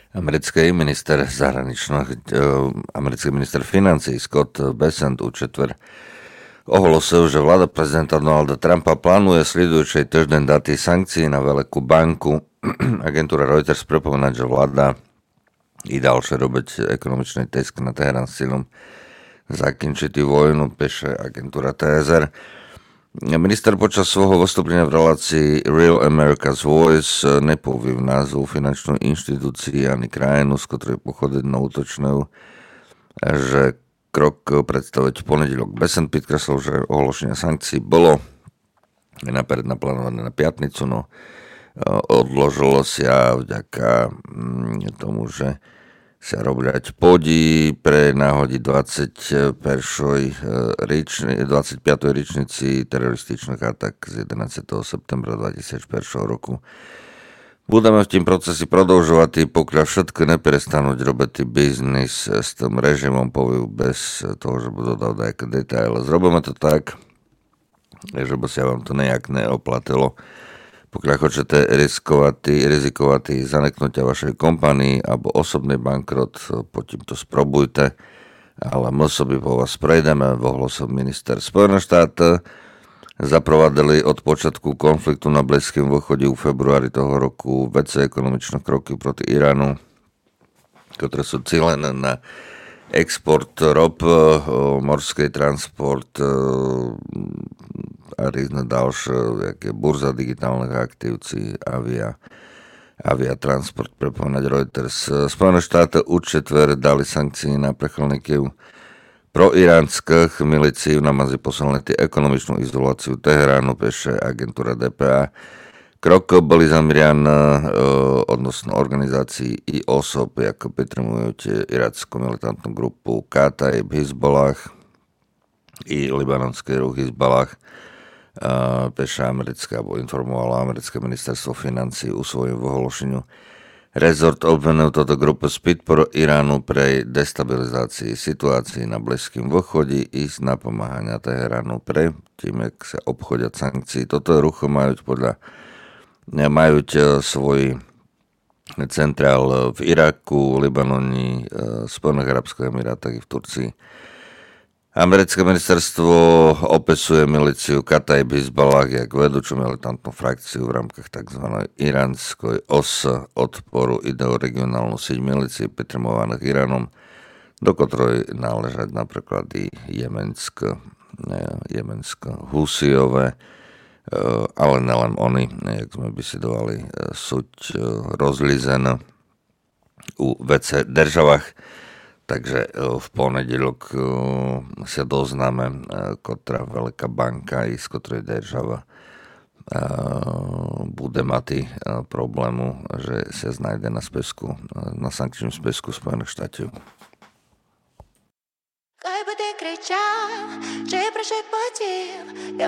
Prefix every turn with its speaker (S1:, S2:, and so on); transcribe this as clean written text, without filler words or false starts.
S1: Americký minister financí Scott Bessent u četvrť ohlasil, že vláda prezidenta Donalda Trumpa plánuje sledujúcej týždeň dati sankcií na veľkú banku. Agentúra Reuters pripomína, že vláda i ďalšie robiť ekonomičný tisk na Teherán s cieľom zakončiť vojnu, píše agentúra TSR. Minister počas svojho vystúpenia v relácii Real America's Voice nepovie názvu finančnú inštitúcii ani krajinu, z ktorej pochodí na útočnou, že krok predstaviť v ponedeľok. Bessent podkreslil, že ohlášenie sankcií bolo naplánované na piatnicu, no odložilo sa vďaka tomu, že sa robiať podí pre náhodi 25. ričnici terorističných atak z 11. septembra 2001 roku. Budeme v tým procesi prodlžovať, pokiaľ všetko neprestanúť robiť biznis s tým režimom, poviem bez toho, že budú dať nejaké detaily. Zrobíme to tak, že by sa vám to nejak neoplatilo. Pokiaľ chcete rizikovať zaneknutia vašej kompanii alebo osobný bankrot, potom to sprobujte, ale my by po vás prejdeme, ohlásil minister. Spojené štáty zaprovadili od počiatku konfliktu na Blízkym východe v februári toho roku väčšie ekonomičné kroky proti Iránu, ktoré sú cílené na export rop, morský transport a rôzne ďalšie, jak je burza digitálnych aktív, aviatransport, pripomínať Reuters. Spojené štáty u četvrť dali sankcie na prechylníkov proiránskych milícií na mazi posilniti ekonomičnú izoláciu Teheránu, píše agentúra DPA. Krok boli zameriané odnosno organizácií i osob, ako підтримують irackú militantnú grupu Kataib Hizballah i libanonský ruch Hizballah, píše americké, alebo informovalo americké ministerstvo financí u svojom vyhlášeniu. Rezort obvinil toto grupu z podporu Iránu pre destabilizácii situácií na Blízkym východe i z napomáhania Teheránu pre tým, jak sa obchodia sankcií. Toto rucho majú svoj centrál v Iraku, Libanoni, Spojených arabských emirátach i v Turcii. Americké ministerstvo opisuje milíciu Kataib Hizballah jak vedúcu militantnú frakciu v rámkach tzv. Iránskej os odporu. Ide o regionálnu síť milícií podporovaných Iránom, do ktorej náležať napríklad i jemensko-husijové, ale nelen oni, jak sme by si dovali, súť rozlízené u WC državách. Takže v ponedeľok sa doznáme, ktorá veľká banka i z ktorej država bude mať problému, že sa znajde na sankčním spisku Spojených štátov.
S2: Хай би ти кричав, чи прошепотів,